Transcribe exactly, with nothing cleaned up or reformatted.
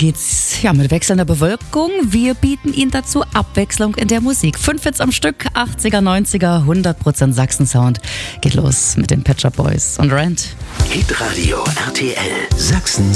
geht's ja mit wechselnder Bewölkung. Wir bieten Ihnen dazu Abwechslung in der Musik. Fünf Hits am Stück, achtziger, neunziger, hundert Prozent Sachsen-Sound. Geht los mit den Pet Shop Boys und Rent. Hitradio R T L Sachsen